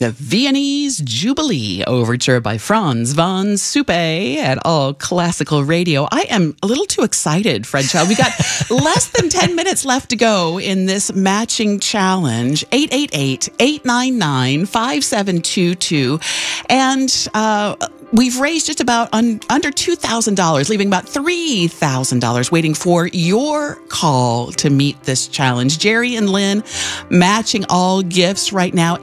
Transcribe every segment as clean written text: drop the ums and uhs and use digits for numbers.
The Viennese Jubilee Overture by Franz von Suppe at All Classical Radio. I am a little too excited, Fred Child. We got less than 10 minutes left to go in this matching challenge. 888-899-5722. And we've raised just about under $2,000, leaving about $3,000 waiting for your call to meet this challenge. Jerry and Lynn matching all gifts right now.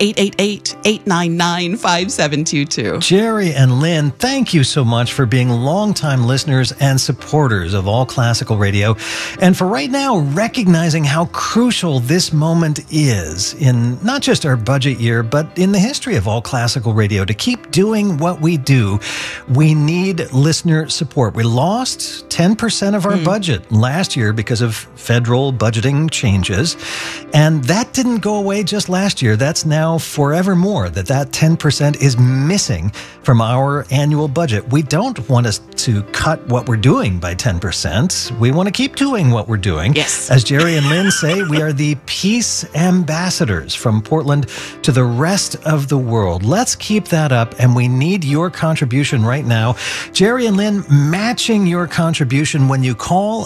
888-899-5722. Jerry and Lynn, thank you so much for being longtime listeners and supporters of All Classical Radio, and for right now recognizing how crucial this moment is in not just our budget year, but in the history of All Classical Radio. To keep doing what we do, we need listener support. We lost 10% of our budget last year because of federal budgeting changes, and that didn't go away just last year. That's now forevermore, that 10% is missing from our annual budget. We don't want us to cut what we're doing by 10%. We want to keep doing what we're doing. Yes. As Jerry and Lynn say, we are the peace ambassadors from Portland to the rest of the world. Let's keep that up, and we need your contribution right now. Jerry and Lynn matching your contribution when you call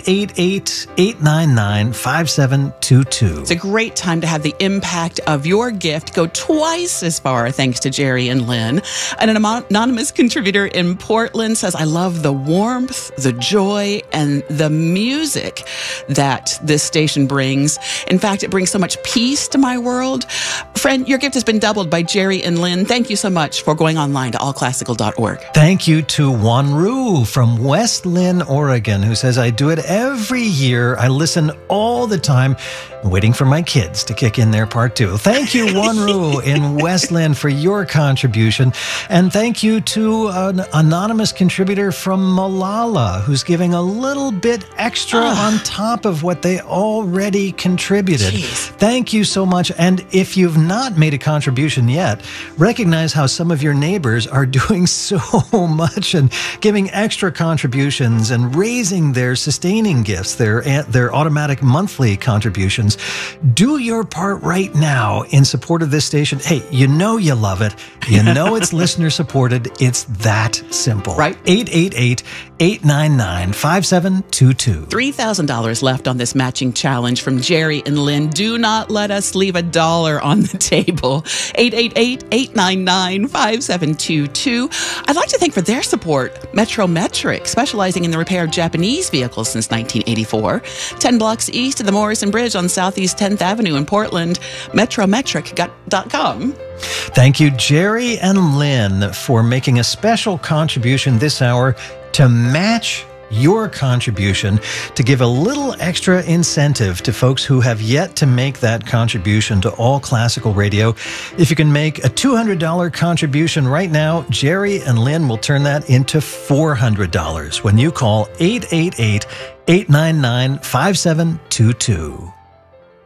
888-899-5722. It's a great time to have the impact of your gift go twice as far, thanks to Jerry and Lynn. And an anonymous contributor in Portland says, I love the warmth, the joy, and the music that this station brings. In fact, it brings so much peace to my world. Friend, your gift has been doubled by Jerry and Lynn. Thank you so much for going online to allclassical.org. Thank you to Wanru from West Lynn, Oregon, who says, I do it every year. I listen all the time, waiting for my kids to kick in their part too. Thank you, Wanru in West Lynn, for your contribution. And thank you to an anonymous contributor from Malala, who's giving a little bit extra on top of what they already contributed. Jeez. Thank you so much. And if you've not made a contribution yet, recognize how some of your neighbors are doing so much and giving extra contributions and raising their sustaining gifts, their automatic monthly contributions. Do your part right now in support of this station. Hey, you know you love it. You know it's listener supported. It's that simple. Right. 888-899-5722. $3,000 left on this matching challenge from Jerry and Lynn. Do not let us leave $1 on the table. 888-899-5722. I'd like to thank for their support Metrometric, specializing in the repair of Japanese vehicles since 1984. 10 blocks east of the Morrison Bridge on Southeast 10th Avenue in Portland. Metrometric.com. Thank you, Jerry and Lynn, for making a special contribution this hour to match your contribution, to give a little extra incentive to folks who have yet to make that contribution to All Classical Radio. If you can make a $200 contribution right now, Jerry and Lynn will turn that into $400 when you call 888-899-5722.